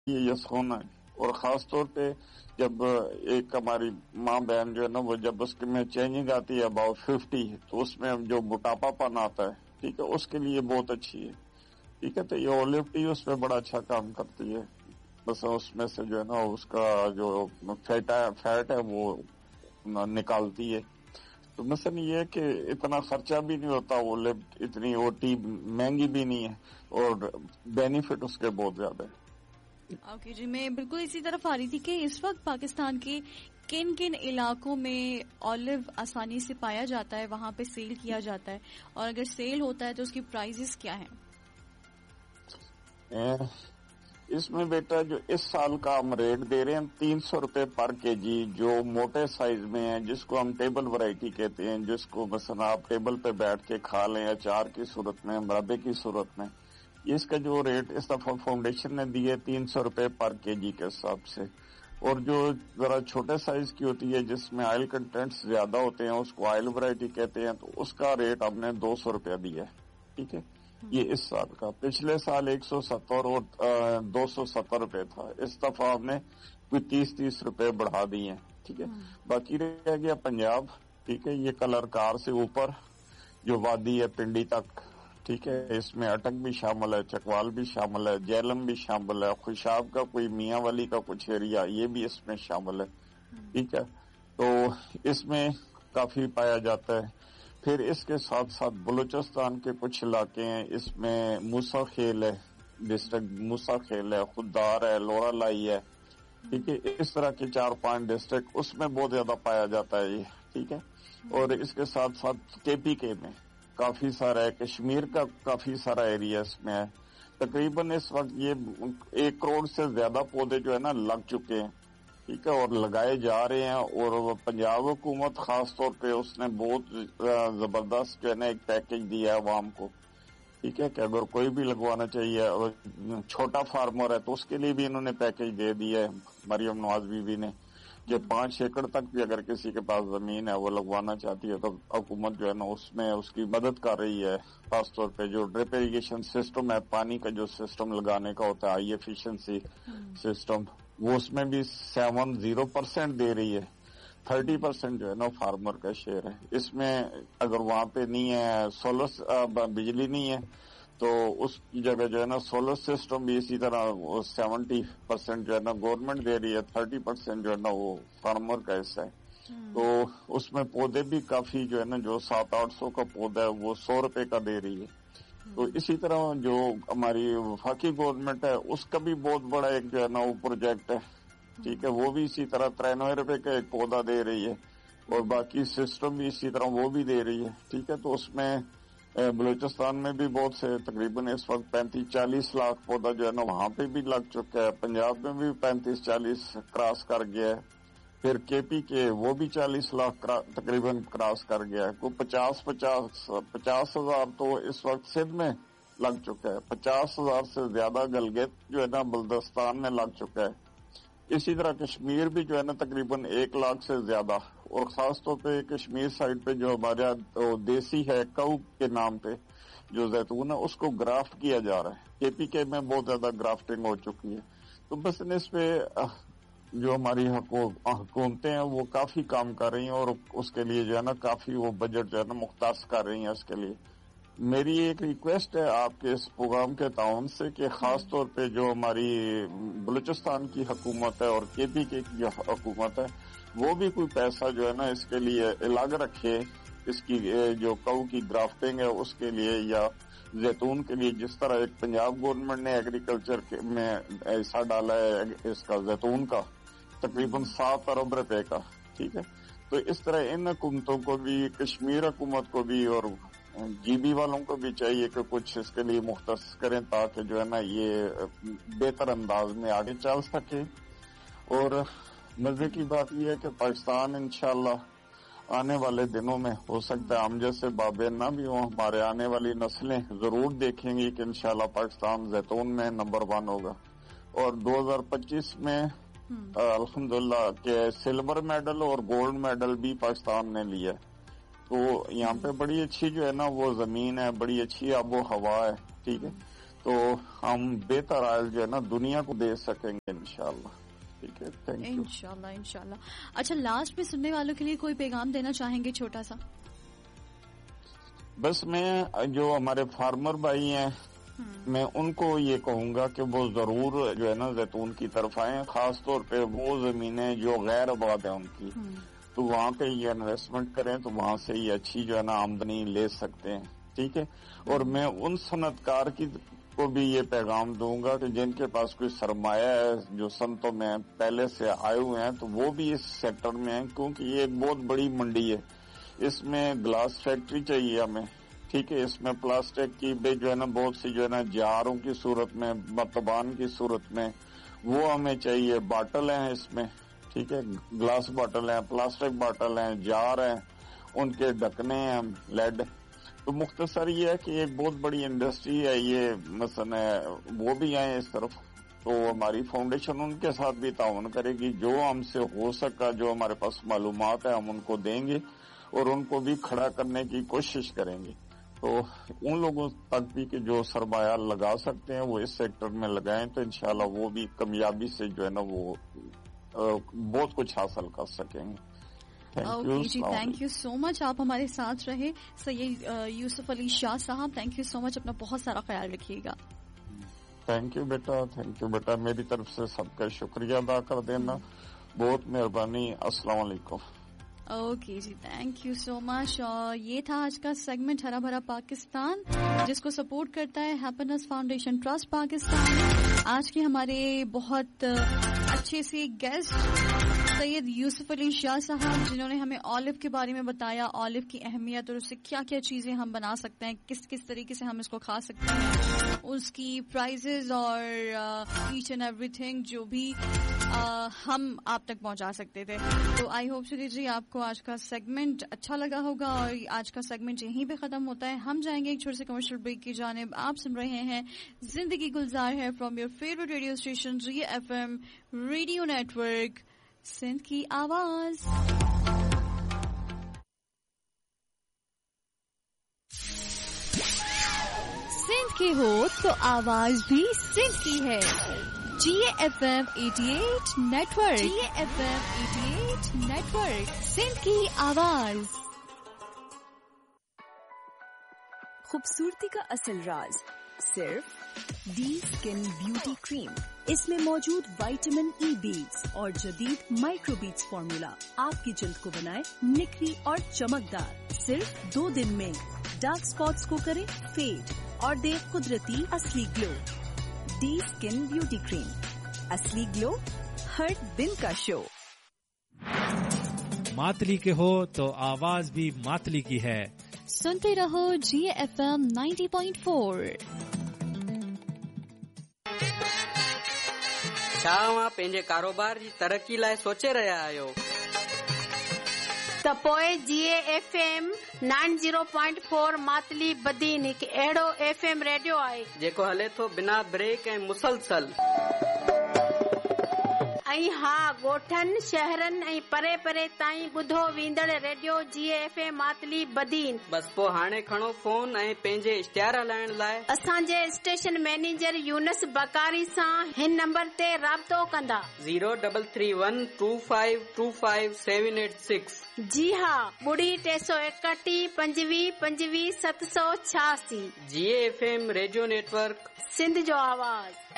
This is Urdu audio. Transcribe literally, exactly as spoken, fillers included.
یہ یسخون ہے. اور خاص طور پہ جب ایک ہماری ماں بہن جو ہے نا وہ جب اس میں چینجنگ آتی ہے اباؤٹ ففٹی تو اس میں جو موٹاپا پن آتا ہے ٹھیک ہے اس کے لیے بہت اچھی ہے ٹھیک ہے. تو یہ اولیو ٹی اس میں بڑا اچھا کام کرتی ہے. بس اس میں سے جو ہے نا اس کا جو فیٹ ہے فیٹ ہے وہ نکالتی ہے. تو مثلا یہ ہے کہ اتنا خرچہ بھی نہیں ہوتا, اولیو اتنی او ٹی مہنگی بھی نہیں ہے اور بینیفٹ اس کے بہت زیادہ ہے. اوکے جی, میں بالکل اسی طرف آ رہی تھی کہ اس وقت پاکستان کے کن کن علاقوں میں اولیو آسانی سے پایا جاتا ہے, وہاں پہ سیل کیا جاتا ہے, اور اگر سیل ہوتا ہے تو اس کی پرائزز کیا ہیں؟ اس میں بیٹا جو اس سال کا ہم ریٹ دے رہے ہیں تین سو روپے پر کے جی, جو موٹے سائز میں ہے جس کو ہم ٹیبل ورائٹی کہتے ہیں, جس کو مثلا آپ ٹیبل پہ بیٹھ کے کھا لیں اچار کی صورت میں, مربے کی صورت میں. اس کا جو ریٹ اس دفعہ فاؤنڈیشن نے دیے تین سو روپے پر کے جی کے حساب سے. اور جو ذرا چھوٹے سائز کی ہوتی ہے جس میں آئل کنٹینٹس زیادہ ہوتے ہیں اس کو آئل ورائٹی کہتے ہیں, تو اس کا ریٹ ہم نے دو سو روپیہ دیا ہے ٹھیک ہے. یہ اس سال کا, پچھلے سال ایک سو ستر اور دو سو ستر روپے تھا, اس دفعہ ہم نے کوئی تیس تیس روپے بڑھا دی ہیں ٹھیک ہے. باقی رہ گیا پنجاب ٹھیک ہے, یہ کلر کار سے اوپر جو وادی ہے پنڈی تک ٹھیک ہے, اس میں اٹک بھی شامل ہے, چکوال بھی شامل ہے, جیلم بھی شامل ہے, خوشاب کا کوئی میاں والی کا کچھ ایریا یہ بھی اس میں شامل ہے ٹھیک ہے. تو اس میں کافی پایا جاتا ہے. پھر اس کے ساتھ ساتھ بلوچستان کے کچھ علاقے ہیں, اس میں موسا خیل ہے ڈسٹرکٹ, موسا خیل ہے, خوددار ہے, لورا لائی ہے ٹھیک ہے. اس طرح کے چار پانچ ڈسٹرکٹ اس میں بہت زیادہ پایا جاتا ہے یہ ٹھیک ہے. اور اس کے ساتھ ساتھ کے پی کے میں کافی سارا ہے, کشمیر کا کافی سارا ایریا اس میں ہے. تقریباً اس وقت یہ ایک کروڑ سے زیادہ پودے جو ہے نا لگ چکے ہیں ٹھیک ہے, اور لگائے جا رہے ہیں. اور پنجاب حکومت خاص طور پہ اس نے بہت زبردست جو ہے نا ایک پیکج دیا ہے عوام کو ٹھیک ہے, کہ اگر کوئی بھی لگوانا چاہیے اور چھوٹا فارمر ہے تو اس کے لیے بھی انہوں نے پیکج دے دیا ہے مریم نواز بی بی نے, کہ پانچ ایکڑ تک بھی اگر کسی کے پاس زمین ہے وہ لگوانا چاہتی ہے تو حکومت جو ہے نا اس میں اس کی مدد کر رہی ہے. خاص طور پہ جو ڈرپ اریگیشن سسٹم ہے, پانی کا جو سسٹم لگانے کا ہوتا ہے ہائی ایفیشنسی سسٹم, وہ اس میں بھی سیون زیرو پرسینٹ دے رہی ہے. تھرٹی پرسینٹ جو ہے نا فارمر کا شیئر ہے اس میں. اگر وہاں پہ نہیں ہے سولر بجلی نہیں ہے تو اس کی جگہ جو ہے نا سولر سسٹم بھی اسی طرح سیونٹی پرسینٹ جو ہے نا گورنمنٹ دے رہی ہے, تھرٹی پرسینٹ جو ہے نا وہ فارمر کا حصہ ہے. تو اس میں پودے بھی کافی جو ہے نا جو سات آٹھ سو کا پودا ہے وہ سو روپے کا دے رہی ہے. تو اسی طرح جو ہماری وفاقی گورنمنٹ ہے اس کا بھی بہت بڑا ایک جو ہے نا وہ پروجیکٹ ہے ٹھیک ہے, وہ بھی اسی طرح ترانوے روپے کا ایک پودا دے رہی ہے, اور باقی سسٹم بھی اسی طرح وہ بھی دے رہی ہے ٹھیک ہے. تو اس میں بلوچستان میں بھی بہت سے تقریباً اس وقت پینتیس چالیس لاکھ پودا جو ہے نا وہاں پہ بھی لگ چکا ہے. پنجاب میں بھی پینتیس چالیس کراس کر گیا ہے. پھر کے پی کے وہ بھی چالیس لاکھ تقریباً کراس کر گیا ہے. کوئی پچاس پچاس پچاس ہزار تو اس وقت سندھ میں لگ چکا ہے, پچاس ہزار سے زیادہ گلگت جو ہے نا بلدستان میں لگ چکا ہے. اسی طرح کشمیر بھی جو ہے نا تقریباً ایک لاکھ سے زیادہ, اور خاص طور پہ کشمیر سائڈ پہ جو ہمارا دیسی ہے کو کے نام پہ جو زیتون ہے اس کو گرافٹ کیا جا رہا ہے. کے پی کے میں بہت زیادہ گرافٹنگ ہو چکی ہے. تو بس اس پہ جو ہماری حکومتیں ہیں وہ کافی کام کر رہی ہیں, اور اس کے لیے جو ہے نا کافی وہ بجٹ جو ہے نا مختص کر رہی ہیں. اس کے لیے میری ایک ریکویسٹ ہے آپ کے اس پروگرام کے تعاون سے کہ خاص طور پہ جو ہماری بلوچستان کی حکومت ہے اور کے پی کے کی حکومت ہے وہ بھی کوئی پیسہ جو ہے نا اس کے لیے الگ رکھے, اس کی جو کو کی گرافٹنگ ہے اس کے لیے یا زیتون کے لیے. جس طرح ایک پنجاب گورنمنٹ نے ایگریکلچر میں ایسا ڈالا ہے اس کا زیتون کا تقریباً سات ارب روپے کا ٹھیک ہے. تو اس طرح ان حکومتوں کو بھی, کشمیر حکومت کو بھی اور جی بی والوں کو بھی چاہیے کہ کچھ اس کے لیے مختص کریں تاکہ جو ہے نا یہ بہتر انداز میں آگے چل سکے. اور مزے کی بات یہ ہے کہ پاکستان انشاءاللہ آنے والے دنوں میں ہو سکتا ہے ہم جیسے بابے نہ بھی ہوں, ہمارے آنے والی نسلیں ضرور دیکھیں گی کہ انشاءاللہ پاکستان زیتون میں نمبر ون ہوگا. اور دو ہزار پچیس میں الحمدللہ کہ سلور میڈل اور گولڈ میڈل بھی پاکستان نے لیا. تو یہاں پہ بڑی اچھی جو ہے نا وہ زمین ہے, بڑی اچھی آب و ہوا ہے ٹھیک ہے. تو ہم بہتر آئل جو ہے نا دنیا کو دے سکیں گے انشاءاللہ. ٹھیک ہے, تھینک یو. انشاءاللہ انشاءاللہ. اچھا, لاسٹ میں سننے والوں کے لیے کوئی پیغام دینا چاہیں گے چھوٹا سا؟ بس میں جو ہمارے فارمر بھائی ہیں میں ان کو یہ کہوں گا کہ وہ ضرور جو ہے نا زیتون کی طرف آئیں, خاص طور پہ وہ زمینیں جو غیر آباد ہیں ان کی, تو وہاں پہ یہ انویسٹمنٹ کریں تو وہاں سے یہ اچھی جو ہے نا آمدنی لے سکتے ہیں. ٹھیک ہے, اور میں ان صنعت کار کی کو بھی یہ پیغام دوں گا کہ جن کے پاس کوئی سرمایہ ہے, جو صنعتوں میں پہلے سے آئے ہوئے ہیں, تو وہ بھی اس سیکٹر میں ہیں, کیونکہ یہ ایک بہت بڑی منڈی ہے. اس میں گلاس فیکٹری چاہیے ہمیں. ٹھیک ہے, اس میں پلاسٹک کی بھی جو ہے نا بہت سی جو ہے نا جاروں کی صورت میں, مرتبان کی صورت میں وہ ہمیں چاہیے. باٹل ہیں اس میں, ٹھیک ہے, گلاس باٹل ہیں, پلاسٹک باٹل ہیں, جار ہیں, ان کے ڈھکنے ہیں لیڈ. تو مختصر یہ ہے کہ ایک بہت بڑی انڈسٹری ہے یہ, مثلا وہ بھی آئیں اس طرف. تو ہماری فاؤنڈیشن ان کے ساتھ بھی تعاون کرے گی. جو ہم سے ہو سکا, جو ہمارے پاس معلومات ہے, ہم ان کو دیں گے اور ان کو بھی کھڑا کرنے کی کوشش کریں گے. تو ان لوگوں تک بھی کہ جو سرمایہ لگا سکتے ہیں وہ اس سیکٹر میں لگائیں, تو انشاءاللہ وہ بھی کامیابی سے جو ہے نا وہ بہت کچھ حاصل کر سکیں گے. Okay G, thank you so مچ. آپ ہمارے ساتھ رہے سید یوسف علی شاہ صاحب, تھینک یو سو مچ. اپنا بہت سارا خیال رکھیے گا. Thank you beta, thank you بیٹا. میری طرف سے سب کا شکریہ ادا کر دینا, بہت مہربانی. السلام علیکم. Okay G, thank you so مچ. اور یہ تھا آج کا سیگمنٹ ہرا بھرا پاکستان, جس کو سپورٹ کرتا ہے ہیپینس فاؤنڈیشن ٹرسٹ پاکستان. آج کے ہمارے بہت اچھے سے گیسٹ سید یوسف علی شاہ صاحب, جنہوں نے ہمیں آلو کے بارے میں بتایا, آلو کی اہمیت اور اس سے کیا کیا چیزیں ہم بنا سکتے ہیں, کس کس طریقے سے ہم اس کو کھا سکتے ہیں, اس کی پرائزز اور ایچ اینڈ ایوری تھنگ جو بھی آ, ہم آپ تک پہنچا سکتے تھے. تو آئی ہوپ سو جی آپ کو آج کا سیگمنٹ اچھا لگا ہوگا, اور آج کا سیگمنٹ یہیں پہ ختم ہوتا ہے. ہم جائیں گے ایک چھوٹے سے کمرشل بریک کی جانب. آپ سن رہے ہیں زندگی گلزار ہے from your favourite radio station Z F M radio network, Sindh کی آواز. سندھ کی ہو تو آواز بھی سندھ کی ہے. جی F M eighty eight network, جی F M eighty eight network, Sindh کی آواز. خوبصورتی کا اصل راز صرف ڈی اسکن بیوٹی کریم. اس میں موجود وائٹامن ای بیٹس اور جدید مائکرو بیٹس فارمولا آپ کی جلد کو بنائے نکھری اور چمکدار. صرف دو دن میں ڈارک اسپاٹس کو کرے فیڈ اور دے قدرتی اصلی گلو. ڈی اسکن بیوٹی کریم, اصلی گلو ہر دن کا شو. ماتلی کے ہو تو آواز بھی ماتلی کی ہے. سنتے رہو جی F M ninety point four. छा तव्हां पंहिंजे कारोबार जी तरक़ी लाइ सोचे रहिया आहियो त पोइ जी F M nine zero point four Matali Badin हिकु अहिड़ो एफ एम रेडियो आहे जेको हले थो बिना ब्रेक ऐं मुसलसल. ऐं हा, ॻोठनि शहरनि ऐं परे परे ताईं ॿुधो वेंदड़ रेडियो जी एफ एम मातली बदीन. बस पोइ हाणे खणो फोन ऐं पंहिंजे इश्तिहार हलाइण लाइ असांजे स्टेशन मैनेजर यूनस बकारी सां हिन नंबर ते राब्तो कंदा. Zero double three one two five to five seven eight six. जी हा, ॿुड़ी टे सौ एकटीह पंजवीह पंजवीह सत सौ छियासी. जी F M radio network, Sindh जो आवाज़.